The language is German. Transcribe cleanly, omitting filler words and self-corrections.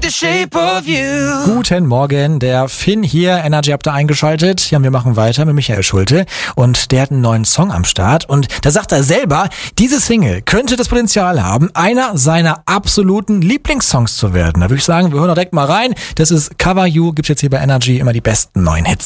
the shape of you. Guten Morgen, der Finn hier, Energy habt ihr eingeschaltet. Ja, wir machen weiter mit Michael Schulte und der hat einen neuen Song am Start und da sagt er selber, diese Single könnte das Potenzial haben, einer seiner absoluten Lieblingssongs zu werden. Da würde ich sagen, wir hören direkt mal rein. Das ist Cover You, gibt's jetzt hier bei Energy immer die besten neuen Hits.